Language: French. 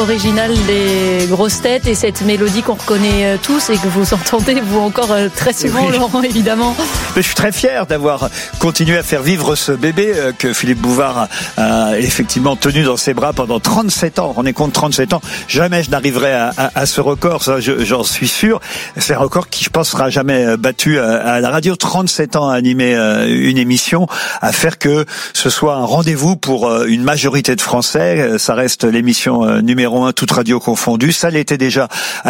originale des grosses têtes et cette mélodie qu'on reconnaît tous et que vous entendez vous encore très souvent, oui. Laurent, évidemment. Je suis très fier d'avoir continué à faire vivre ce bébé que Philippe Bouvard a effectivement tenu dans ses bras pendant 37 ans. On est compte 37 ans. Jamais je n'arriverai à ce record, ça j'en suis sûr. C'est un record qui, je pense, sera jamais battu à la radio. 37 ans à animer une émission, à faire que ce soit un rendez-vous pour une majorité de Français. Ça reste l'émission numéro 1, toute radio confondue. Ça l'était déjà